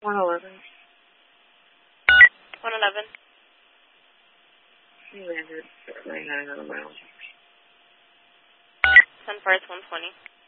111. 111. He landed at 99 on a mile. 10 for 120.